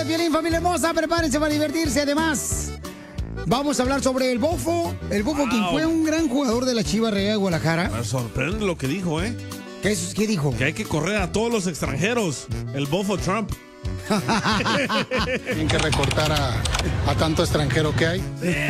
Piolín, familia hermosa, prepárense para divertirse. Además, vamos a hablar sobre el Bofo. El Bofo, quien fue un gran jugador de la Chivas Rayadas de Guadalajara. Me sorprende lo que dijo, ¿eh? ¿Qué dijo? Que hay que correr a todos los extranjeros. El Bofo Trump. Tienen que recortar a tanto extranjero que hay.